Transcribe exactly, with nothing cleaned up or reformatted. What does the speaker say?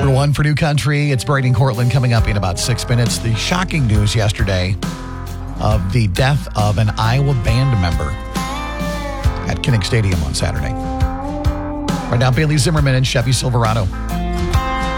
Number one for New Country, it's Brady and Cortland coming up in about six minutes. The shocking news yesterday of the death of an Iowa band member at Kinnick Stadium on Saturday. Right now, Bailey Zimmerman and Chevy Silverado.